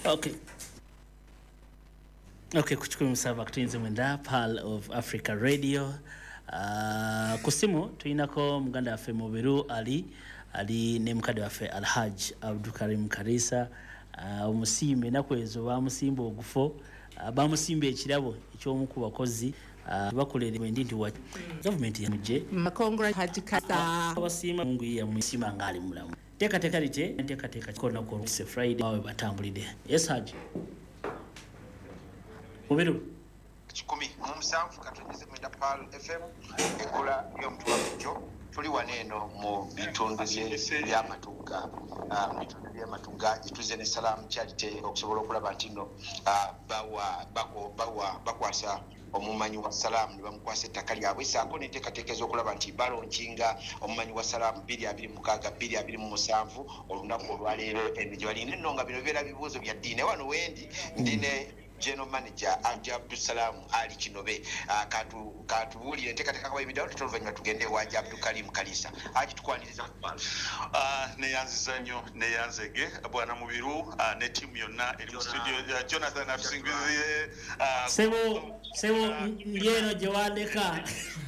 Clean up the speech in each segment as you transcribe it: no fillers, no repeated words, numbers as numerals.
Okay. Okay, kuchukuru msava kutuinze mwenda Pearl of Africa Radio. Kusimu tuinako mganda wafe Mubiru ali ne mukade wafe Alhaj Abdukarim Karisa umusimbe nakwezo bamusimba ogufo bamusimba ekirabo ekyomuku bakozi bakolere mwendindi wa government yamuje Congress Haji Kata abasima mungu ya musima ngali mulamu teka kona ko Friday bawe batambulide. Yes Haji Mubiru kikumi mumusanvu katugeze mwenda Pearl FM ekola y'omuntu w'ajo tuli waneno mu bitundu by'amatunga ituze ne Salam Charity okusobola okulaba nti no bakwasa omumanyi wa Salam ne bamukwasa ettaka lyabwe saako n'enteekateeka okulaba nti balonkinga omumanyi wa Salam 226 olunaku olwaleero gye balina enno nga bino bibeera bibuuzo bya ddiini wano wendi ndine General Manager Anja Abdusalam Ali Kinobe katubulire enteekateeka kwa ebiddawo tutoluvanyuma tugende wa Anja Abdukarim Kalisa agitukwaniriza neyanziza nnyo neyanzege bwana Mubiru ne timu yonna eri mu studio Jonathan Asingizie sebo ngero jewandeka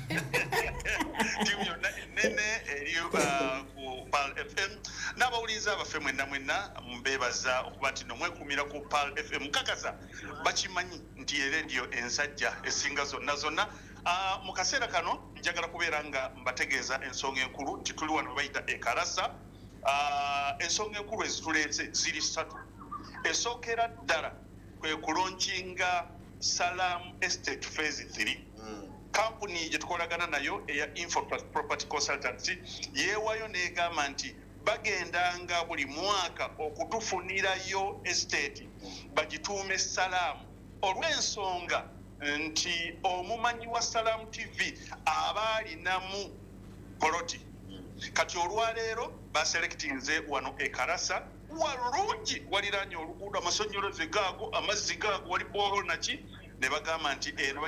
timu yonna nene eri ku Pearl FM n'abawuliza abaffe mwenna mbebaza okuba nti nomwekumira ku Pearl FM kakaza bakimanyi nti radio ensajja esinga zonna mu kaseera kano njagala kubeera nga mbategeeza ensonga enkulu nti tuli wano bayita ekarasa. Ensonga enkulu ezituleetse ziri 3. Esookera ddala kwe kulonkinga Salam Estate Phase 3. Company gye tukolagana nayo eya Infotrust Property Consultancy yeewayo n'egamba nti bagendanga buli mwaka okutufunirayo estate bagituume Salam olw'ensonga nti omumanyi wa Salam TV abaalinamu poloti kati olwaleero baselectinze wano ekarasa walungi waliranye oluguudo amasonyoloze gaago amazzi gaago wali bohol naki ne bagamba nti eno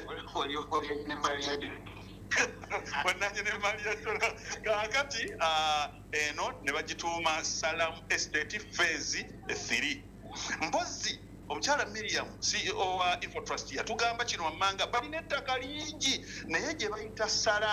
wananye ne Maria Tola kakati eno ne bagituuma Salam Estate Phase 3. Mpozi omukyala Miriam CEO wa Infotrust yatugamba kino wammanga balina ettaka lingi naye gye bayita Salam